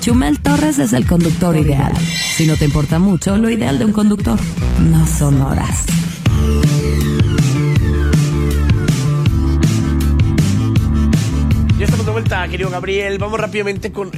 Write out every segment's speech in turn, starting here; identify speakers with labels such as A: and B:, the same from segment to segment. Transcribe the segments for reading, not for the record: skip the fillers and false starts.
A: Chumel Torres es el conductor ideal. Si no te importa mucho, lo ideal de un conductor no son horas.
B: Ya estamos de vuelta, querido Gabriel. Vamos rápidamente con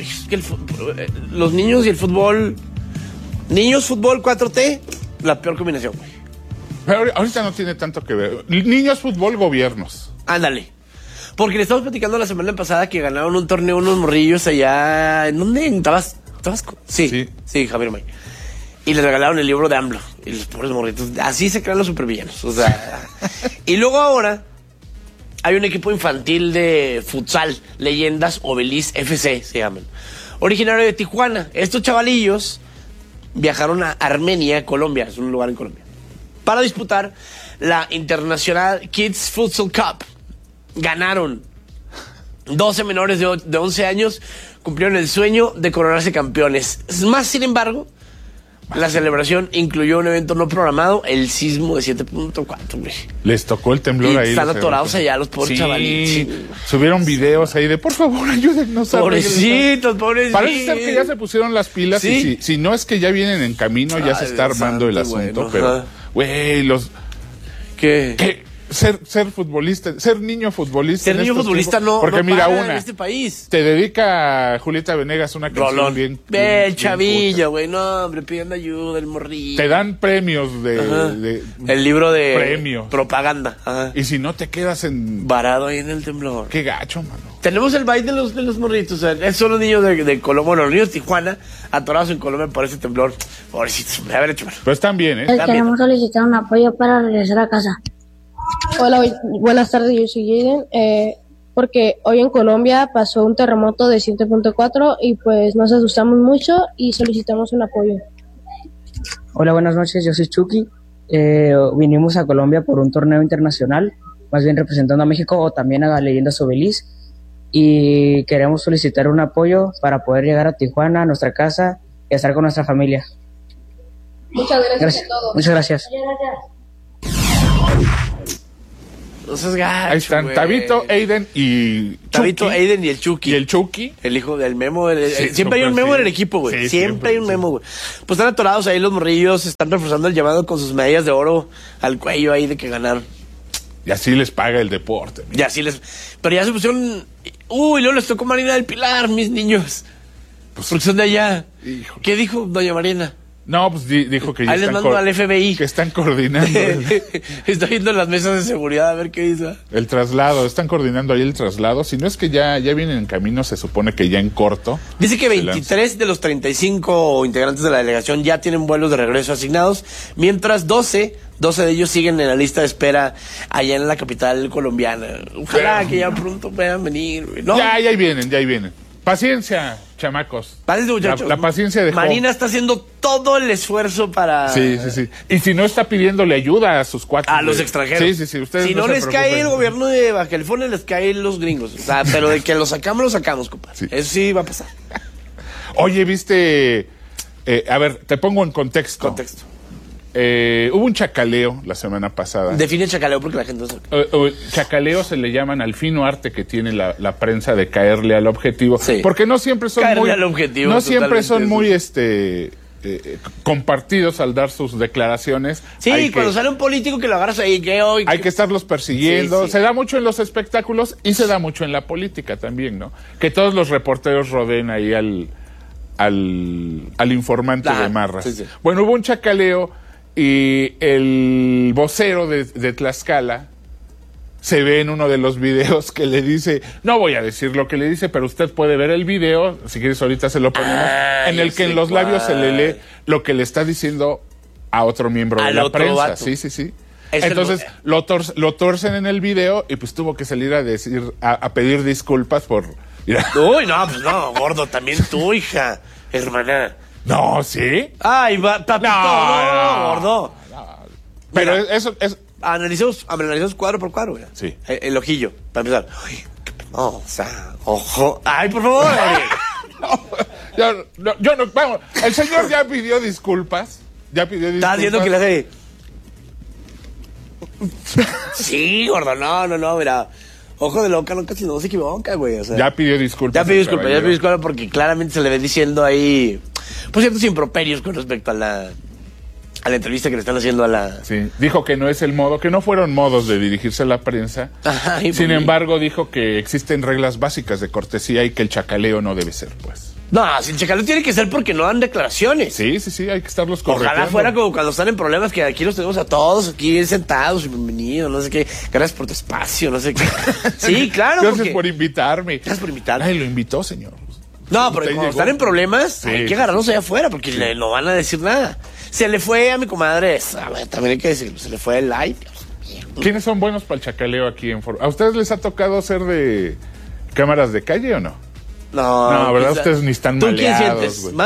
B: los niños y el fútbol. Niños, fútbol, 4T, la peor combinación, güey.
C: Pero ahorita no tiene tanto que ver. Niños, fútbol, gobiernos.
B: Ándale. Porque le estamos platicando la semana pasada que ganaron un torneo unos morrillos allá. ¿En dónde? ¿En Tabasco? Sí, Javier May. Y les regalaron el libro de AMLO. Y los pobres morritos. Así se crean los supervillanos. O sea. Y luego ahora hay un equipo infantil de futsal, Leyendas Obelis FC se llaman. Originario de Tijuana. Estos chavalillos viajaron a Armenia, Colombia. Es un lugar en Colombia. Para disputar la International Kids Futsal Cup. Ganaron. 12 menores de 11 años cumplieron el sueño de coronarse campeones. Más, sin embargo, la celebración incluyó un evento no programado, el sismo de 7.4.
C: Les tocó el temblor ahí.
B: Están atorados allá los pobres chavalitos.
C: Subieron videos ahí de, por favor, ayúdennos.
B: Pobrecitos.
C: Parece ser que ya se pusieron las pilas. ¿Sí? Y si no es que ya vienen en camino, ya se está armando el asunto. Bueno, pero, güey, ¿Qué? Ser futbolista, ser niño futbolista.
B: Ser niño futbolista tiempos,
C: no. Porque
B: no
C: mira,
B: en este país.
C: Te dedica Julieta Venegas una canción
B: Rolón.
C: bien.
B: El chavillo, güey. No, hombre, pidiendo ayuda, el morrillo.
C: Te dan premios de
B: el libro de
C: premios.
B: Propaganda. Ajá.
C: Y si no te quedas
B: varado ahí en el temblor.
C: Qué gacho, mano.
B: Tenemos el baile de los morritos. O sea, son los niños de Colombia, bueno, los niños de Tijuana, atorados en Colombia por ese temblor. Pobrecitos, me haber hecho mal.
C: Pero están bien, ¿eh?
D: Queremos solicitar un apoyo para regresar a casa.
E: Hola, buenas tardes, yo soy Jaden, porque hoy en Colombia pasó un terremoto de 7.4 y pues nos asustamos mucho y solicitamos un apoyo.
F: Hola, buenas noches, yo soy Chucky, vinimos a Colombia por un torneo internacional, más bien representando a México o también a Leyendas Obelis, y queremos solicitar un apoyo para poder llegar a Tijuana, a nuestra casa y estar con nuestra familia.
E: Muchas gracias a todos.
F: Muchas gracias.
B: No seas gacho,
C: ahí están,
B: güey.
C: Tabito, Aiden y
B: Tabito, Aiden y el Chucky.
C: Y el Chucky.
B: El hijo del Memo.
C: Sí,
B: siempre hay un Memo en el equipo, güey. Siempre hay un Memo, güey. Pues están atorados ahí los morrillos, están reforzando el llamado con sus medallas de oro al cuello ahí de que ganaron.
C: Y así les paga el deporte.
B: Y así pero ya se pusieron. Uy, luego les tocó Marina del Pilar, mis niños. Pues, porque son de allá. Híjole. ¿Qué dijo doña Marina?
C: No, pues dijo que ya
B: ahí les mando al FBI.
C: Que están coordinando.
B: Está viendo las mesas de seguridad a ver qué dice.
C: El traslado, están coordinando ahí el traslado. Si no es que ya vienen en camino, se supone que ya en corto.
B: Dice que 23 de los 35 integrantes de la delegación ya tienen vuelos de regreso asignados, mientras 12 de ellos siguen en la lista de espera allá en la capital colombiana. Ojalá que ya pronto puedan venir. ¿No?
C: Ya ahí vienen. Paciencia, chamacos.
B: Paciencia, muchachos.
C: La paciencia de
B: Marina está haciendo todo el esfuerzo para...
C: Sí. Y si no, está pidiéndole ayuda a sus cuates.
B: A los extranjeros.
C: Sí. Ustedes
B: si no les cae el gobierno de Baja California, les caen los gringos. O sea, pero de que lo sacamos, compadre. Sí. Eso sí va a pasar.
C: Oye, viste... a ver, te pongo en contexto. Hubo un chacaleo la semana pasada.
B: Define chacaleo porque la gente no sabe.
C: Chacaleo se le llaman al fino arte que tiene la prensa de caerle al objetivo. Sí. Porque no siempre son muy compartidos al dar sus declaraciones.
B: Sí, cuando sale un político que lo agarras ahí,
C: hay que estarlos persiguiendo. Sí. Se da mucho en los espectáculos y se da mucho en la política también, ¿no? Que todos los reporteros rodeen ahí al informante de Marras. Sí. Bueno, hubo un chacaleo. Y el vocero de Tlaxcala se ve en uno de los videos que le dice, no voy a decir lo que le dice, pero usted puede ver el video, si quieres ahorita se lo ponemos, en el que en los labios se le lee lo que le está diciendo a otro miembro de la prensa. Vato. Sí. Entonces lo torcen en el video y pues tuvo que salir a pedir disculpas por...
B: Uy, no, pues no, gordo, también tu hija, hermana.
C: No, ¿sí?
B: Ay, papito, no, gordo.
C: Pero
B: mira,
C: eso...
B: Analicemos cuadro por cuadro, güey.
C: Sí.
B: El ojillo, para empezar. Uy, o sea, ojo. Ay, por favor,
C: yo no, vamos, el señor ya pidió disculpas. Está
B: diciendo que le hace... Sí, gordo, no, mira. Ojo de loca, no, casi no se equivoca, güey. O sea,
C: ya pidió disculpas.
B: Ya pidió disculpas porque claramente se le ve diciendo ahí, pues, ciertos improperios con respecto a la entrevista que le están haciendo a la...
C: Sí, dijo que no es el modo, que no fueron modos de dirigirse a la prensa.
B: Ay,
C: Sin embargo, dijo que existen reglas básicas de cortesía y que el chacaleo no debe ser, pues.
B: No, sin chacaleo tiene que ser porque no dan declaraciones.
C: Sí, hay que estarlos correteando.
B: Ojalá fuera como cuando están en problemas, que aquí los tenemos a todos, aquí sentados, bienvenidos, no sé qué. Gracias por tu espacio, no sé qué. Sí, claro.
C: Gracias por invitarme.
B: Gracias por invitarme.
C: Ay, lo invitó, señor.
B: No, pero cuando están en problemas,
C: Sí,
B: hay que agarrarlos allá afuera, porque no van a decir nada. Se le fue a mi comadre, también hay que decirlo, se le fue el like.
C: ¿Quiénes son buenos para el chacaleo aquí en Foro? ¿A ustedes les ha tocado ser de cámaras de calle o no?
B: No,
C: ¿verdad? Ustedes ni están maleados.
B: ¿Tú quién sientes?
C: Güey.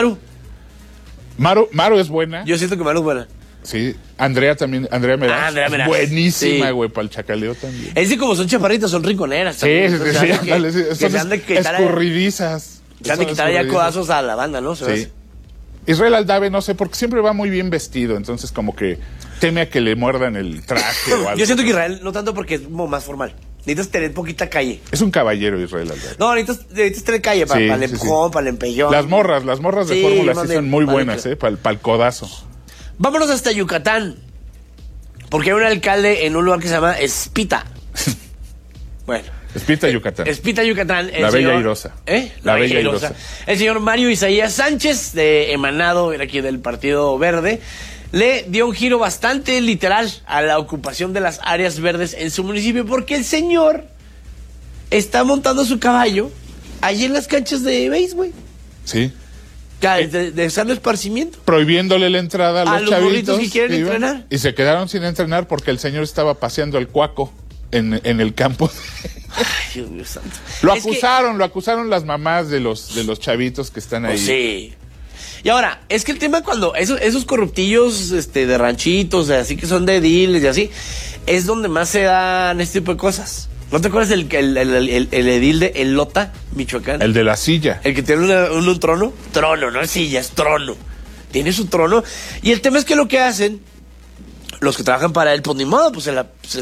C: Maru es buena.
B: Yo siento que Maru es buena.
C: Sí, Andrea Meraz.
B: Andrea Meraz.
C: Buenísima,
B: Sí.
C: güey, para el chacaleo también.
B: Es que como son chaparritas, son rinconeras.
C: Sí,
B: también.
C: sí,
B: Entonces,
C: ándale, sí.
B: que
C: Son
B: se han de quitar
C: escurridizas.
B: Se han de quitar ya codazos a la banda, ¿no?
C: Sí. Israel Aldave, no sé, porque siempre va muy bien vestido, entonces como que teme a que le muerdan el traje o algo.
B: Yo siento que Israel, no tanto porque es como más formal. Necesitas tener poquita calle.
C: Es un caballero Israel Aldave.
B: No, necesitas tener calle para el empujón, para el empellón.
C: Las morras de
B: Sí,
C: Fórmula
B: más
C: sí son
B: bien,
C: muy
B: más
C: buenas,
B: bien.
C: para el codazo.
B: Vámonos hasta Yucatán. Porque hay un alcalde en un lugar que se llama Espita. Bueno.
C: Espita, Yucatán.
B: Espita, Yucatán.
C: La Bella Airosa.
B: La Bella Airosa. El señor Mario Isaías Sánchez, de emanado, era aquí del Partido Verde, le dio un giro bastante literal a la ocupación de las áreas verdes en su municipio, porque el señor está montando su caballo allí en las canchas de béisbol.
C: Sí.
B: De sano esparcimiento.
C: Prohibiéndole la entrada a los chavitos
B: burritos que quieren
C: iban,
B: entrenar.
C: y se quedaron sin entrenar porque el señor estaba paseando el cuaco en el campo.
B: Ay, Dios mío santo.
C: Lo acusaron las mamás de los chavitos que están ahí.
B: Pues sí. Y ahora, es que el tema cuando esos corruptillos de ranchitos, así que son de ediles y así, es donde más se dan este tipo de cosas. ¿No te acuerdas el edil de Elota, Michoacán?
C: El de la silla.
B: El que tiene un trono. Trono, no es silla, es trono. Tiene su trono. Y el tema es que lo que hacen, los que trabajan para él, pues ni modo, pues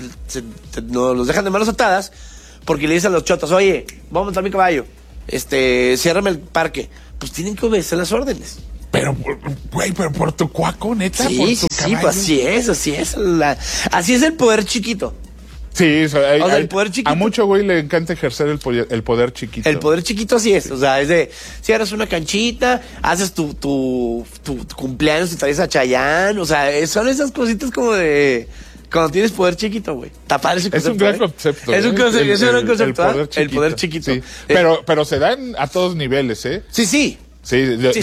B: no, los dejan de manos atadas, porque le dicen a los chotas, oye, vamos a montar mi caballo, ciérrame el parque. Pues tienen que obedecer las órdenes.
C: Pero, güey, pero por tu cuaco, neta,
B: Sí,
C: por tu
B: sí,
C: caballo.
B: pues así es. Así es el poder chiquito.
C: Sí,
B: el poder chiquito.
C: A mucho güey le encanta ejercer el poder chiquito.
B: El poder chiquito así es. O sea, es de, cierras una canchita, haces tu cumpleaños y traes a Chayanne. O sea, son esas cositas como de... Cuando tienes poder chiquito, güey. Tapar ese concepto.
C: Es un gran concepto.
B: Es un concepto. Es un gran concepto.
C: El poder chiquito. Sí. Pero se dan a todos niveles, ¿eh?
B: Sí, sí.
C: Sí,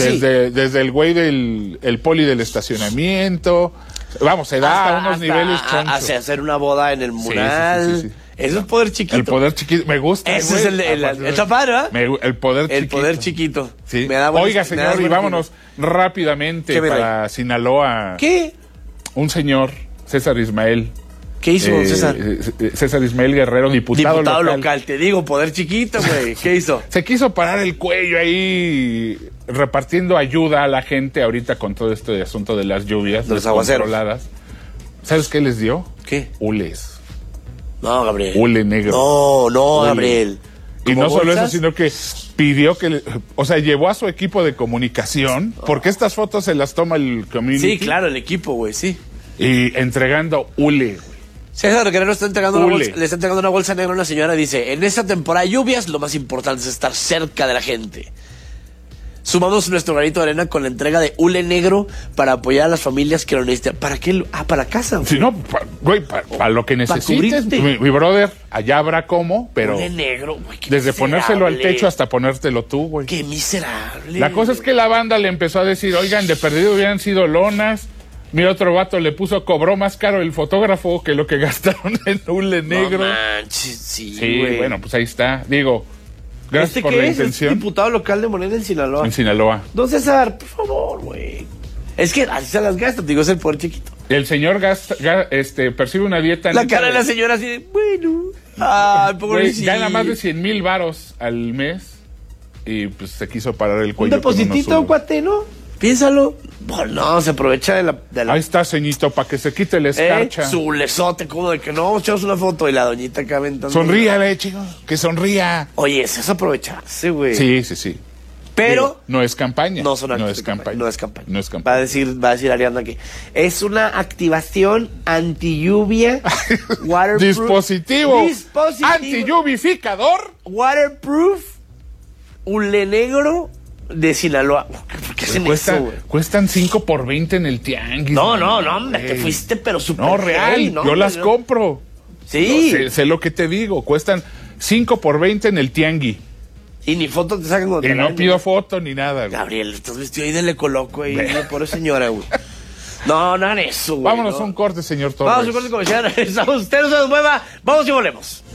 C: desde el güey del poli del estacionamiento. Vamos, se da a unos niveles chonchos.
B: Hacer una boda en el mural.
C: Sí.
B: Eso es poder chiquito.
C: El poder chiquito, me gusta.
B: Ese es el tapar, ¿verdad?
C: El poder chiquito.
B: El poder chiquito.
C: Sí.
B: Oiga,
C: Oiga, señor, y vámonos rápidamente para Sinaloa.
B: ¿Qué?
C: Un señor, César Ismael.
B: ¿Qué hizo César?
C: César Ismael Guerrero, diputado
B: local. Te digo, poder chiquito, güey. ¿Qué hizo?
C: Se quiso parar el cuello ahí repartiendo ayuda a la gente ahorita con todo este asunto de las lluvias.
B: De los aguaceros.
C: Controladas. ¿Sabes qué les dio?
B: ¿Qué?
C: Hules.
B: No, Gabriel.
C: Hule negro.
B: No,
C: Hule.
B: Gabriel.
C: Y no solo eso, sino que pidió llevó a su equipo de comunicación, porque estas fotos se las toma el community.
B: Sí, claro, el equipo, güey, sí.
C: Y entregando hule, güey.
B: César Guerrero le está entregando una bolsa negra a una señora. Dice, en esta temporada de lluvias, lo más importante es estar cerca de la gente. Sumamos nuestro granito de arena con la entrega de hule negro para apoyar a las familias que lo necesitan. ¿Para qué? Para casa, güey.
C: Si no, para lo que necesites, mi brother, allá habrá cómo, pero...
B: Hule negro, güey,
C: desde ponérselo al techo hasta ponértelo tú, güey.
B: Qué miserable.
C: La cosa es que la banda le empezó a decir, oigan, de perdido hubieran sido lonas. Mira, otro vato le cobró más caro el fotógrafo que lo que gastaron en hule negro.
B: No manches, sí,
C: güey. Bueno, pues ahí está. Digo, gracias por la intención.
B: Es diputado local de Morena en Sinaloa.
C: En Sinaloa.
B: Don César, por favor, güey. Es que así se las gasta, digo, es el poder chiquito.
C: El señor percibe una dieta...
B: La cara de la señora así de, bueno... Ay, pobrecito.
C: Gana más de 100,000 varos al mes y pues se quiso parar el cuello.
B: Un depositito, cuate, ¿no? Piénsalo. No, se aprovecha de la...
C: Ahí está, ceñito, para que se quite la escarcha.
B: Su lesote, como de que no, echamos una foto y la doñita acá aventando.
C: Sonríale, chico, que sonría.
B: Oye, eso es aprovecharse, güey.
C: Sí.
B: Pero...
C: Digo, no es campaña.
B: No son actos
C: no es
B: de
C: campaña.
B: No es campaña.
C: No es campaña.
B: Va a decir Ariana aquí. Es una activación anti-lluvia.
C: Dispositivo anti-lluvificador.
B: Waterproof. Hule negro de Sinaloa. ¿Por qué hacen eso, güey?
C: Cuestan 5 por 20 en el tianguis.
B: No, hombre, te fuiste, pero súper.
C: No, real, yo las compro.
B: Sí.
C: No, sé lo que te digo, cuestan 5 por 20 en el tianguis.
B: Y ni fotos te sacan cuando
C: Y no pido foto ni nada, güey.
B: Gabriel, estás vestido ahí de le coloco ahí, pobre señora, güey. No hagan eso, güey.
C: Vámonos a un corte, señor Torres.
B: Vamos a un corte comercial. Usted no se nos mueva. Vamos y volvemos.